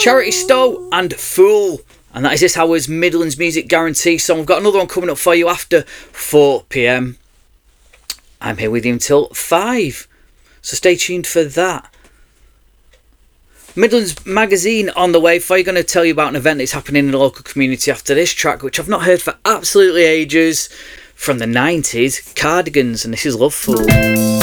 Charity Stowe and Fool. And that is this hour's Midlands Music Guarantee song. We've got another one coming up for you after 4 p.m. I'm here with you until 5. So stay tuned for that. Midlands Magazine on the way for you. Going to tell you about an event that's happening in the local community after this track, which I've not heard for absolutely ages, from the 90s, Cardigans, and this is Love Fool.